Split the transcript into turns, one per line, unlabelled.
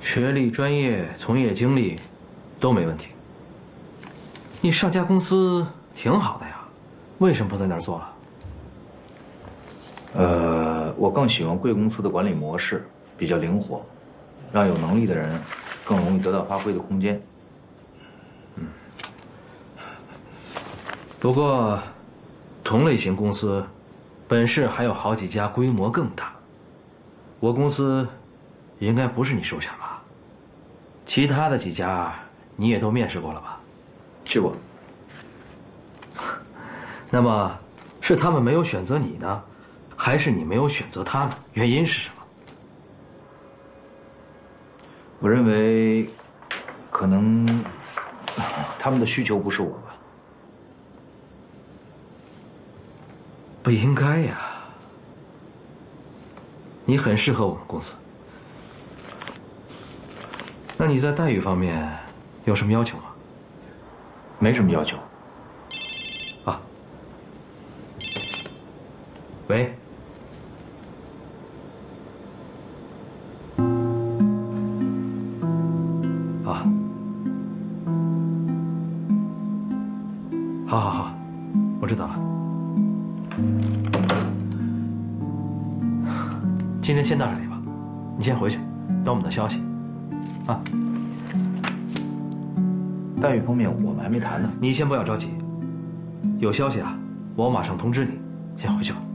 学历、专业、从业经历都没问题。你上家公司挺好的呀，为什么不在那儿做了？
我更喜欢贵公司的管理模式，比较灵活，让有能力的人更容易得到发挥的空间。
不过，同类型公司，本市还有好几家规模更大。我公司应该不是你首选吧？其他的几家你也都面试过了吧？
去过。
那么，是他们没有选择你呢，还是你没有选择他们？原因是什么？
我认为，可能他们的需求不是我吧。
不应该呀，你很适合我们公司。那你在待遇方面有什么要求吗？
没什么要求。
啊，喂，啊，好好好，我知道了。今天先到这里吧，你先回去，等我们的消息。啊，
待遇方面我们还没谈呢。
你先不要着急，有消息啊，我马上通知你。先回去吧。